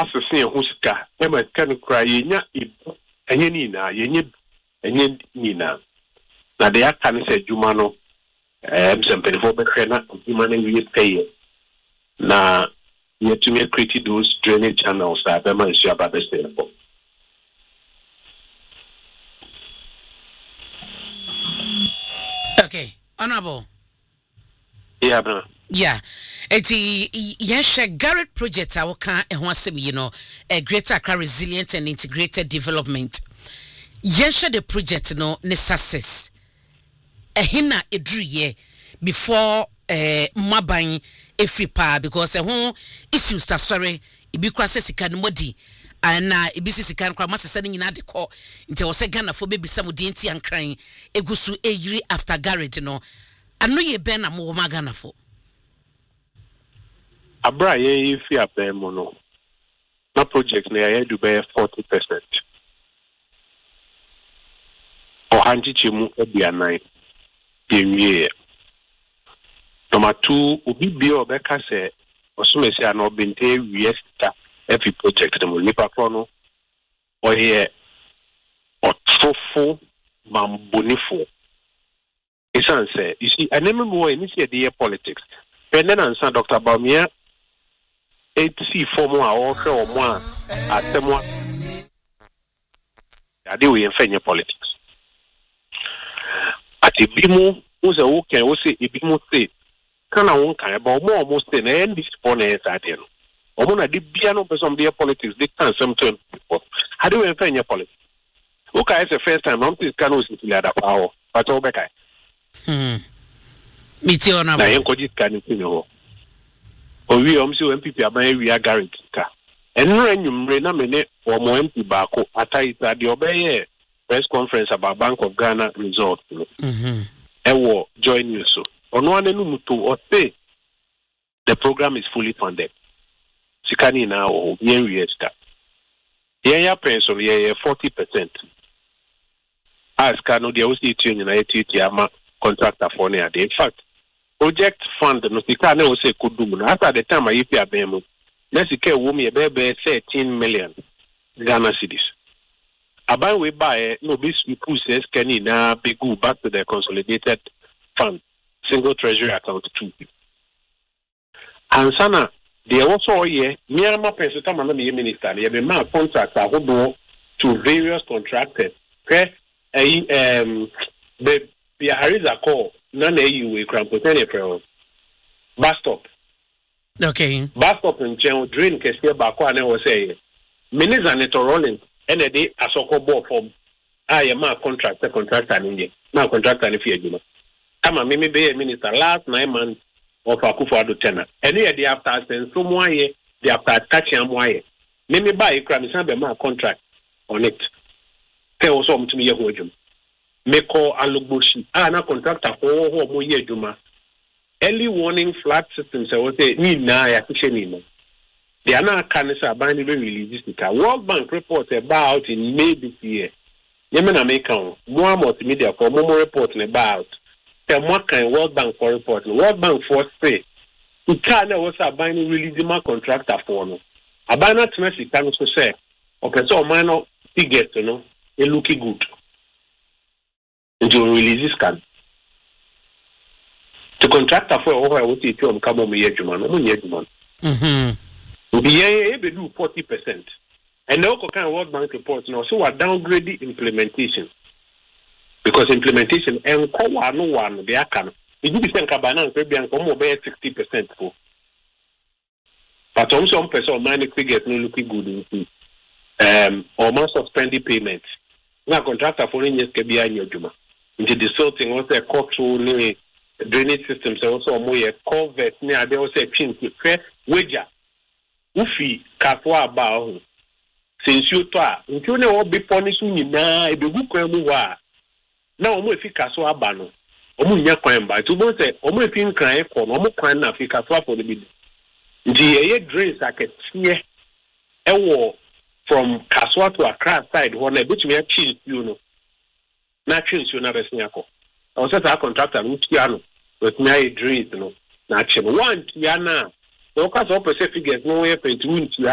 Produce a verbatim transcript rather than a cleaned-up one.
asese ho sika e ma kan kra yenya ibu enye ni na yenye enye ni na na de aka ne se adwuma no eh msempe fo be hwe na adwuma na wie pay na yetumi create those drainage channels that be man sure about the state. Okay, honorable. Yeah, bro. Yeah. Eti yes, Garrett project I can e ho asem you know, a greater Accra resilient and integrated development. Yes, the project no ne success. Ehina edru ye before eh maban efripa because ehon issues ta sorry ibi kwase sika no modi ana ibi sika no kwa masese nyina de ko nti wo se Ghana fo bebisa mudi enti ankran egusu eyiri after garage no ano ye ben na mo ma Ghana fo abra ye fi aben mo no na project na ye do be forty percent o hanji chimu ebianan bienwie. Number two, ubi bio obeka se osumesi ano binte wiesta every project na mo nipa kono oye otrofo mambonifo. Isan say, you see, I never more in this year politics. Penden and San Doctor Bamia eight C four more or or more at them one. I do we in politics. At a bimu who's a okay, who say a bimu say. Can I won't care about more almost an end this bonnet at him. Or when I did piano for some dear politics, they can't sometimes before. How do you find your politics? Okay, it's the first time I'm still canoes into the other power, but all back. Hmm. Mitiona. I am going to you know. Or we also M P P are my we are guaranteed. And when you ran a minute or more empty barco, at the obey press conference about Bank of Ghana result. Mm-hmm. I will join you so. On one end or say the program is fully funded. Sikani now or yen reesta. Yeah, pension yeah forty percent. As Kano the O C T in United Yama contractor for near. In fact, project fund no sikane o say could do. After the time I if ya bemu, let's say wumi bebe thirteen million Ghana cedis. Aban we buy no bis we push Kenny na begu back to the consolidated fund. Single treasury account two. And sana, they also here, Myanmar President Manami Minister, they have a contract to various contractors. Okay, um, the the Hariza call, none of you will grant potential bus stop. Okay, bus stop in Channel Drain, Kessia Bakwa, and was saying, Minister Neto Rollins, and a day a so called board from I am a contractor, contractor in India, now contractor in Fiat. Ama mimi be a minister last nine months of Akufo-Addo tenure. And here they after saying some way they after catching am why. Mimi buy a crime is a contract on it. Tell some to me a hojum. Make call alugboshi. Ah na contractor for ho mo ye juma. Early warning flat systems I would say ni na ya kishe. They are not cancer binding release this. World Bank report about in May this year. Yemena make more multimedia for more report about the what kind World Bank for report. World Bank for say it can't also binding release my contractor for no. A banner to me can also say okay, so minor figure to know it looking good. And you release this can. The contractor for over I would say to come on me Juman, no Juman. Mm-hmm. The A do forty percent. And the local kind of World Bank report now so are downgrading implementation. Because implementation and no one they are can. It be sent cabana and maybe and come over sixty percent for. But also some person money figures no looking good in um almost suspending payments. Now contractor for years can be in your juma. Into the sorting also a cultural drainage systems also more culvert near they also chin to fair wager. Ufi katwa about since you twa until ne will be punished na e be good wa. Now, omo efika so aba no omo nya kwan ba to bo say omo efi nkran e ko no omo kwan na afika so afọ de bi ndi eye drains aketie ewo from Kaswa to Accra side ho na betumi a change you know na change you na besin akọ o say that contractor no tia no but na e drains no na che one tia na o ka so per se figures no we pay to